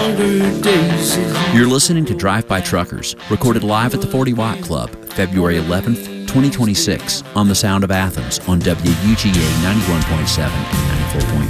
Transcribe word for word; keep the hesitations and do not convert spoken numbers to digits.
longer days. You're listening to Drive By Truckers, recorded live at the forty Watt Club, February eleventh, twenty twenty-six, on the Sound of Athens on W U G A ninety-one point seven and ninety-four point